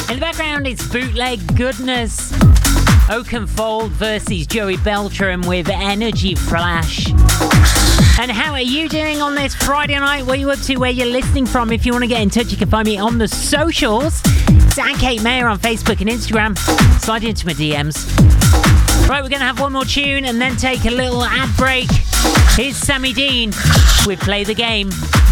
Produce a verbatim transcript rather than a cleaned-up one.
In the background, it's bootleg goodness. Oakenfold versus Joey Beltram with Energy Flash. And how are you doing on this Friday night? What are you up to? Where you're listening from? If you want to get in touch, you can find me on the socials. It's at Kate Mayer on Facebook and Instagram. Slide into my D Ms. Right, we're going to have one more tune and then take a little ad break. Here's Sammy Dean with Play the Game.